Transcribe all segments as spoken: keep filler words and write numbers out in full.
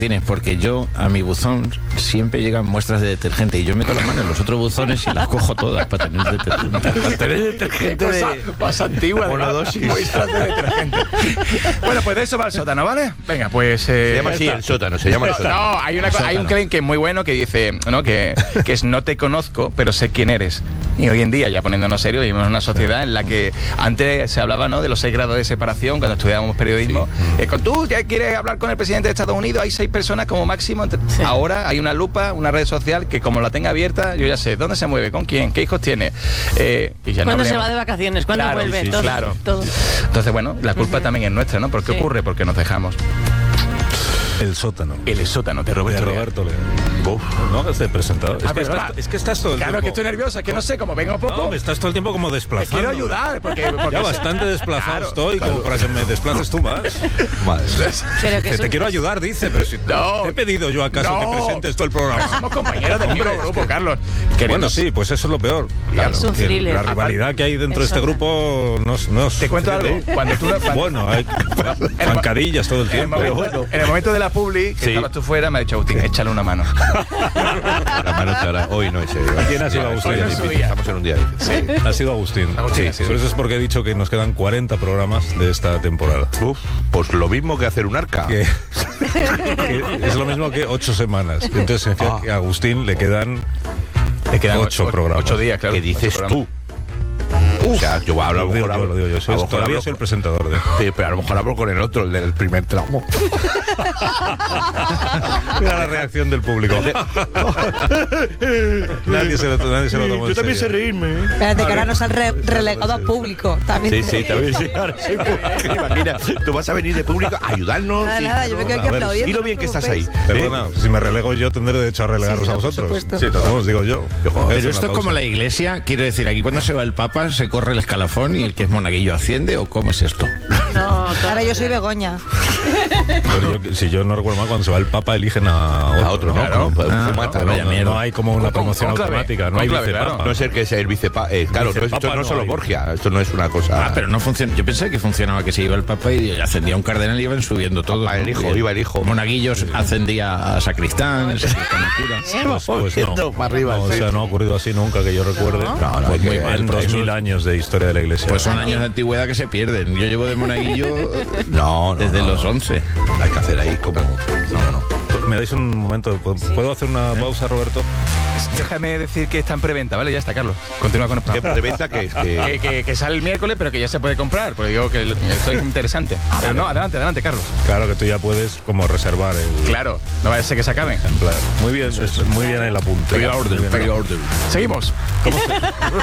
Tienes, porque yo a mi buzón siempre llegan muestras de detergente y yo meto la mano en los otros buzones y las cojo todas para tener detergente. Para tener detergente cosa de... más antigua de monodosis. muestras de detergente. Bueno, pues de eso va el sótano, ¿vale? Venga, pues... Eh, se llama así el sótano, se llama el sótano. No, hay, una, hay un claim que es muy bueno que dice, ¿no? Que, que es no te conozco, pero sé quién eres. Y hoy en día, ya poniéndonos serios, vivimos en una sociedad en la que antes se hablaba, ¿no?, de los seis grados de separación cuando estudiábamos periodismo. Sí. Eh, con tú ya quieres hablar con el presidente de Estados Unidos, hay seis personas como máximo. Sí. Ahora hay una lupa, una red social que como la tenga abierta, yo ya sé dónde se mueve, con quién, qué hijos tiene. Eh, y ya ¿Cuándo no se va de vacaciones? ¿Cuándo claro, vuelve? Sí, todo, claro. todo. Entonces, bueno, la culpa uh-huh. también es nuestra, ¿no? ¿Por qué sí. ocurre? Porque nos dejamos. El sótano. El sótano de Roberto, de Roberto Leal. Uf, no hagas de presentado. Es, ah, que estás, es que estás todo el claro, tiempo. que estoy nerviosa, es que no sé, como vengo poco. No, me estás todo el tiempo como desplazando. Te quiero ayudar, porque. porque ya bastante desplazado claro, estoy, claro. como para que me desplaces tú más. Madre. Pero que te, un... te quiero ayudar, dice, pero si no, te he pedido yo acaso no, que presentes todo el programa. Somos compañeros del mismo grupo, Carlos. Bueno, sí, pues eso es lo peor. Claro, es un thriller. La rivalidad que hay dentro de este grupo no, no Te cuento algo. Cuando tú cuando... Bueno, hay zancadillas todo el tiempo. En el momento, en el momento de la publi, que sí. estabas tú fuera, me ha dicho Agustín, échale una mano. La mano te hará. Hoy no es serio. ¿Quién ha sido Agustín? Estamos en un día difícil. Sí. Ha sido Agustín. Agustín sí, sí. Por eso es porque he dicho que nos quedan cuarenta programas de esta temporada. Uf, pues lo mismo que hacer un arca. Que, que es lo mismo que ocho semanas. Entonces, en fin, ah. a Agustín le quedan, le quedan ocho, ocho programas. Ocho días, claro. ¿Qué dices tú? Uf, o sea, yo hablo, a lo mejor hablo, lo digo yo, soy, todavía hablo, soy el presentador de... Sí, pero a lo mejor hablo con el otro, el del primer tramo. Mira la reacción del público. nadie se lo, nadie se lo tomó. Yo también sé reírme. Espérate, que ahora nos han re relegado a público. También. Sí, sí, también sí. Ahora sí. Imagina, tú vas a venir de público a ayudarnos. Nada, nada, yo me quedo aquí aplaudiendo. Y lo bien que estás ahí. Perdona, ¿eh? Si me relego yo, tendré derecho a relegaros sí, a vosotros. Sí, os digo yo. Pero esto es como la iglesia, quiero decir, aquí cuando se va el Papa se corre el escalafón y el que es monaguillo asciende, ¿o cómo es esto? No, ahora yo soy Begoña. Pero yo, si yo no recuerdo mal, cuando se va el Papa eligen a otro, a otro ¿no? Claro. Como, ah, fumata, no, ¿no? No, no hay como una con, promoción con automática, no hay clave, vicepapa. Claro. No es el que sea el vicepapa. Eh, claro, vicepapa esto no, no es solo hay. Borgia, esto no es una cosa. Ah, pero no funciona. Yo pensé que funcionaba que se iba el Papa y ascendía un cardenal y iban subiendo todo. Papa, el hijo, ¿no? Iba el hijo. Monaguillos ascendía a sacristán, el sacristán a cura. Pues, pues no, para arriba, no, sí. O sea, no ha ocurrido así nunca que yo recuerde. No, no, pues muy mal. En pues dos mil años de historia de la iglesia. Pues son años de antigüedad que se pierden. Yo llevo de monaguillo no, no, desde no, los no. once. Hay que hacer ahí como... No, no, no. ¿Me dais un momento? ¿Puedo hacer una pausa, Roberto? Déjame decir que está en preventa, ¿vale? Ya está, Carlos. Continúa con el ¿Qué programa. preventa que es? Que... Que, que, que sale el miércoles, pero que ya se puede comprar. Porque digo que esto es interesante. Pero no, adelante, adelante, Carlos. Claro que tú ya puedes como reservar el... Claro, no vaya a ser que se acaben. Ejemplar. Muy bien, es, muy bien el apunte. Pre-order, pre-order. Seguimos. ¿Cómo se...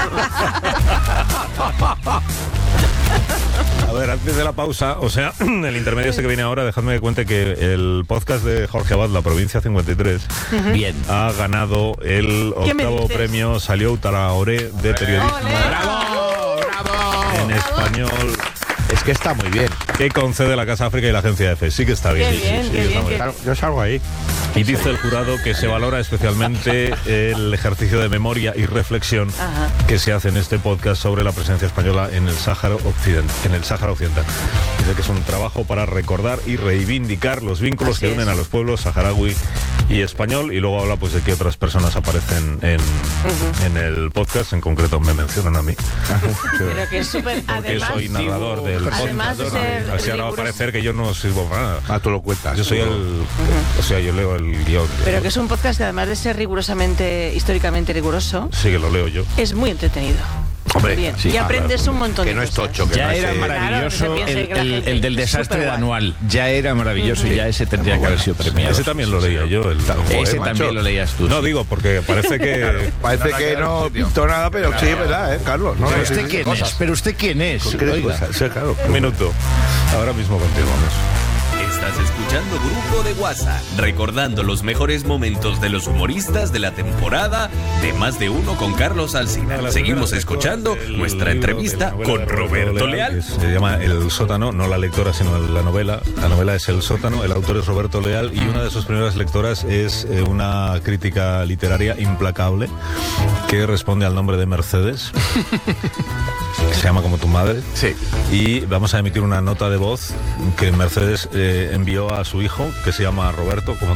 A ver, antes de la pausa, o sea, el intermedio este que viene ahora, dejadme que cuente que el podcast de Jorge Abad, La Provincia cincuenta y tres, bien, ha ganado el octavo premio Salió Traoré de periodismo. ¡Bravo! ¡Bravo! En español. Es que está muy bien. Que concede la Casa África y la Agencia F. Sí que está bien. Qué bien, sí, qué sí, bien, muy qué... bien. Yo salgo ahí. Y dice el jurado que se valora especialmente el ejercicio de memoria y reflexión Ajá. que se hace en este podcast sobre la presencia española en el Sáhara Occidental. En el Sáhara Occidental. Dice que es un trabajo para recordar y reivindicar los vínculos Así que unen es. a los pueblos saharaui y español. Y luego habla pues de que otras personas aparecen en, uh-huh. en el podcast. En concreto me mencionan a mí. Pero que es súper... Porque además, soy narrador del podcast. Además de ser Así ahora va a parecer que yo no sirvo para nada. Ah, tú lo cuentas. Yo soy el... Uh-huh. O sea, yo leo el guión. Pero que es un podcast que además de ser rigurosamente, históricamente riguroso, sí que lo leo yo. es muy entretenido. Hombre, bien. sí, y aprendes claro, un montón que de no es cosas. tocho, que ya no era es, maravilloso claro, que se el, piense que el, la gente el del es desastre superguay. anual. Ya era maravilloso Uh-huh. y ya ese tendría que haber sido premiado. Ese también lo leía yo. El, ese Joder, también macho. lo leías tú. No sí. digo, porque parece que... Parece que no pintó nada, pero sí, es verdad, ¿eh, Carlos? No, ¿Pero no, usted sí, sí, quién cosas. es? ¿Pero usted quién es? Concretas Oiga. cosas, sí, claro. Un minuto. Ahora mismo continuamos. Estás escuchando Grupo de WhatsApp, recordando los mejores momentos de los humoristas de la temporada de Más de Uno con Carlos Alsina. Seguimos escuchando nuestra entrevista con Roberto Leal. Se llama El Sótano, no la lectora, sino la novela. La novela es El Sótano, el autor es Roberto Leal y una de sus primeras lectoras es eh, una crítica literaria implacable que responde al nombre de Mercedes. Se llama Como tu madre. Sí. Y vamos a emitir una nota de voz que Mercedes eh, envió a su hijo, que se llama Roberto, como